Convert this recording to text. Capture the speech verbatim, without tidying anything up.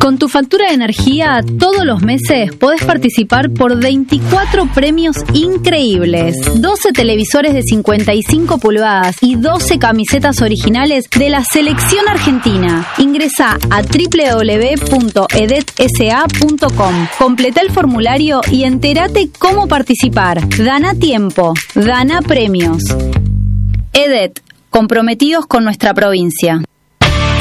Con tu factura de energía, todos los meses podés participar por veinticuatro premios increíbles. doce televisores de cincuenta y cinco pulgadas y doce camisetas originales de la selección argentina. Ingresá a doble u doble u doble u punto edet s a punto com. Completá el formulario y entérate cómo participar. Gana tiempo, gana premios. Edet, comprometidos con nuestra provincia.